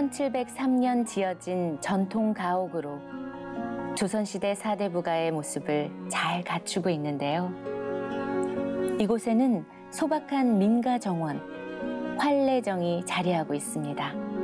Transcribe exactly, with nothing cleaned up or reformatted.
천칠백삼 년 지어진 전통 가옥으로 조선시대 사대 부가의 모습을 잘 갖추고 있는데요. 이곳에는 소박한 민가 정원, 활례정이 자리하고 있습니다.